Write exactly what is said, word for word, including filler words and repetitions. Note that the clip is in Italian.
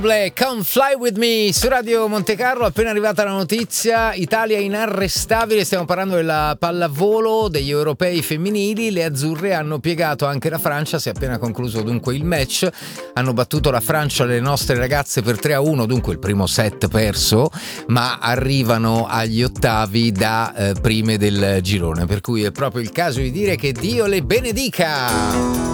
Come Fly With Me su Radio Monte Carlo. Appena arrivata la notizia, Italia inarrestabile. Stiamo parlando della pallavolo degli europei femminili. Le azzurre hanno piegato anche la Francia. Si è appena concluso dunque il match. Hanno battuto la Francia, le nostre ragazze, per tre a uno, dunque il primo set perso, ma arrivano agli ottavi da eh, prime del girone, per cui è proprio il caso di dire che Dio le benedica.